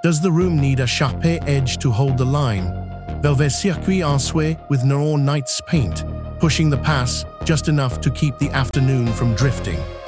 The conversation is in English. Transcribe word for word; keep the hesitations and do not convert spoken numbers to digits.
Does the room need a sharp edge to hold the line? Velvet circuit en soie with Neon Nights paint, pushing the pass just enough to keep the afternoon from drifting.